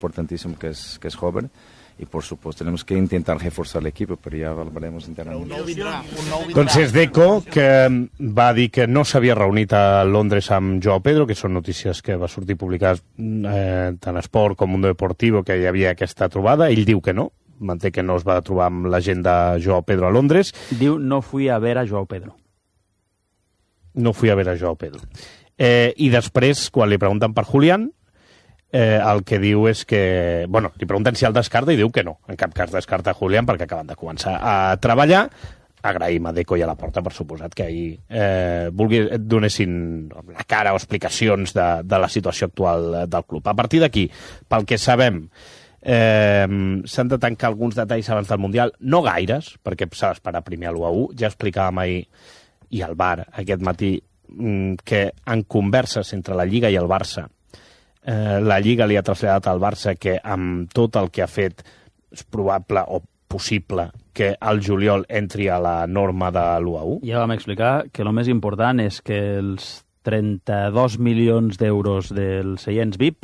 importantísimo que es joven. Y, por supuesto, tenemos que intentar reforçar l'equip, però ja el veremos internament. Doncs és Deco, que va dir que no s'havia reunit a Londres amb Joao Pedro, que són notícies que va sortir publicades tant a Esport com Mundo Deportivo, que hi havia aquesta trobada. Ell diu que no, manté que no es va trobar amb la gent de Joao Pedro a Londres. Diu, no fui a ver a Joao Pedro. No fui a ver a Joao Pedro. I després, quan li pregunten per Julián, el que diu és que... Bueno, li pregunten si el descarta i diu que no. En cap cas descarta Julián perquè acaben de començar a treballar. Agraïm a Deco i a la Porta, per suposat, que ahir donessin la cara o explicacions de la situació actual del club. A partir d'aquí, pel que sabem, s'han de tancar alguns detalls abans del Mundial, no gaires, perquè s'ha d'esperar primer a l'1-1. Ja explicàvem ahir, i al bar aquest matí, que en converses entre la Lliga i el Barça, la Lliga li ha traslladat al Barça que amb tot el que ha fet és probable o possible que el juliol entri a la norma de l'1-1. Ja vam explicar que el més important és que els 32 milions d'euros dels seients VIP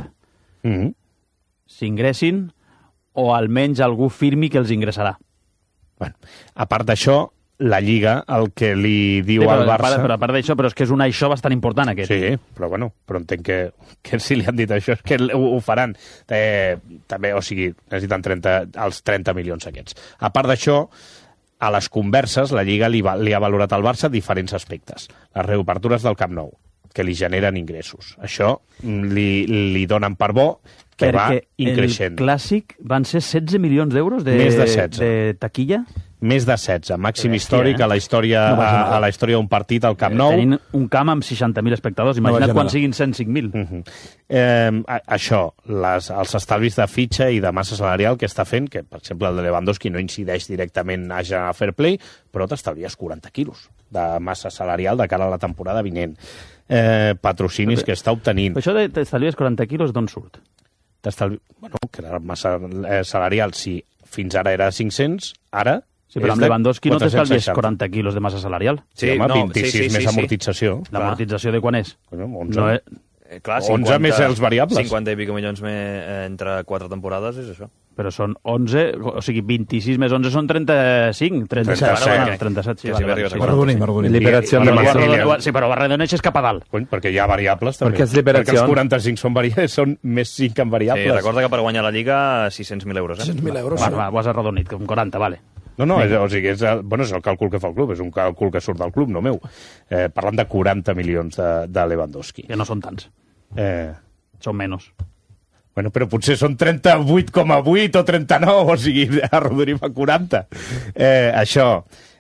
s'ingressin o almenys algú firmi que els ingressarà. Bueno, a part d'això, la Lliga, el que li diu al Barça... Però a part d'això, però és que és un això bastant important, aquest. Sí, però bueno, però entenc que si li han dit això és que ho faran. També, o sigui, necessiten els 30 milions aquests. A part d'això, a les converses, la Lliga li ha valorat al Barça diferents aspectes. Les reobertures del Camp Nou, que li generen ingressos. Això li donen per bo que va increixent. Perquè el Clàssic van ser 16 milions d'euros de taquilla? Més de 16, màxim històric a la història d'un partit al Camp Nou. Tenint un camp amb 60.000 espectadors, imagina't quan siguin 105.000. Això, els estalvis de fitxa i de massa salarial que està fent, que per exemple el de Lewandowski no incideix directament a generar fair play, però t'estalvies 40 quilos de massa salarial de cara a la temporada vinent. Patrocinis que està obtenint. Això de t'estalvies 40 quilos d'on surt? Bueno, que la massa salarial, si fins ara era 500, ara... Sí, però amb Lewandowski no t'estalvies 40 quilos de massa salarial. Sí, home, 26 més amortització. L'amortització de quan és? 11. Clar, 11 més els variables. 50 i pico milions entre 4 temporades és això. Però són 11, o sigui, 26 més 11 són 35, 37. Sí, Perdoni. Liberació de massa. Sí, però redoneixes cap a dalt. Perquè hi ha variables, també. Perquè els 45 són més 5 en variables. Sí, recorda que per guanyar la Lliga, 600.000 euros. 600.000 euros. Va, ho has arrodonit, com 40, vale. No, o sigui, és el càlcul que fa el club, és un càlcul que surt del club, no meu. Parlant de 40 milions de Lewandowski. Que no són tants. Són menys. Bueno, però potser són 38,8 o 39, o sigui, arrodonim a 40. Això,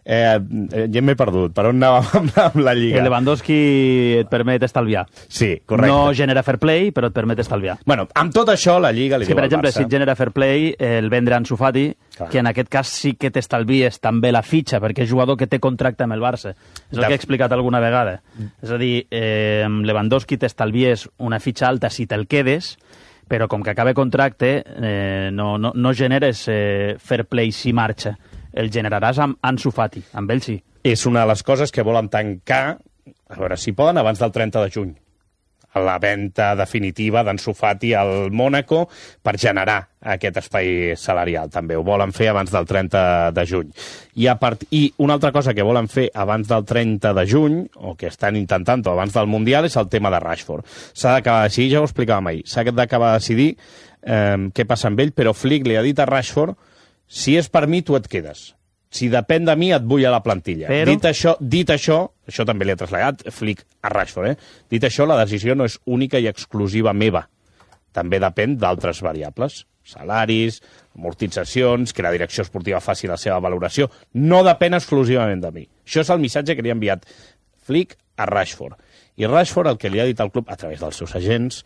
ja m'he perdut. Per on anàvem amb la Lliga? Que Lewandowski et permet estalviar. Sí, correcte. No genera fair play, però et permet estalviar. Bueno, amb tot això, la Lliga li diu al Barça... Per exemple, si et genera fair play, el vendre Ansu Fati, que en aquest cas sí que t'estalvies també la fitxa, perquè és jugador que té contracte amb el Barça. És el que he explicat alguna vegada. És a dir, amb Lewandowski t'estalvies una fitxa alta si te'l quedes, però com que acaba contracte no generes fair play si marxa. El generaràs amb Ansu Fati, amb ell sí. És una de les coses que volen tancar, a veure si poden, abans del 30 de juny. La venda definitiva d'Ansu Fati al Mónaco per generar aquest espai salarial. També ho volen fer abans del 30 de juny. I una altra cosa que volen fer abans del 30 de juny, o que estan intentant abans del Mundial, és el tema de Rashford. S'ha d'acabar de decidir, ja ho explicàvem ahir, s'ha d'acabar de decidir què passa amb ell, però Flick li ha dit a Rashford: si és per mi, tu et quedes. Si depèn de mi, et vull a la plantilla. Però... Dit això també li ha traslladat Flick a Rashford. Dit això, la decisió no és única i exclusiva meva. També depèn d'altres variables. Salaris, amortitzacions, que la direcció esportiva faci la seva valoració. No depèn exclusivament de mi. Això és el missatge que li ha enviat Flick a Rashford. I Rashford el que li ha dit al club, a través dels seus agents,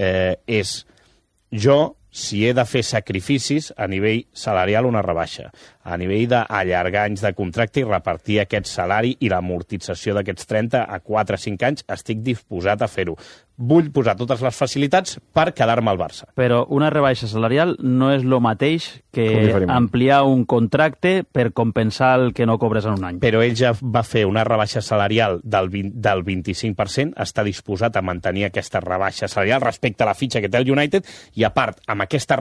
és: jo, si he de fer sacrificis a nivell salarial, una rebaixa. a nivell d'allargar anys de contracte i repartir aquest salari i l'amortització d'aquests 30 a 4 o 5 anys, estic disposat a fer-ho. Vull posar totes les facilitats per quedar-me al Barça. Però una rebaixa salarial no és el mateix que ampliar un contracte per compensar el que no cobres en un any. Però ell ja va fer una rebaixa salarial del 25%, està disposat a mantenir aquesta rebaixa salarial respecte a la fitxa que té el United, i a part, amb aquesta